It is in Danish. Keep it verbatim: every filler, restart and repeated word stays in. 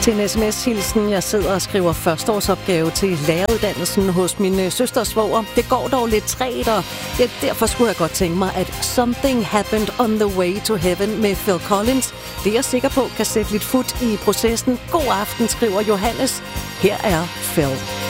Til en sms-hilsen, jeg sidder og skriver førsteårsopgave til læreruddannelsen hos min søsters svoger. Det går dog lidt træt, og ja, derfor skulle jeg godt tænke mig, at Something Happened on the Way to Heaven med Phil Collins, det er jeg sikker på kan sætte lidt fut i processen. God aften, skriver Johannes. Her er Phil.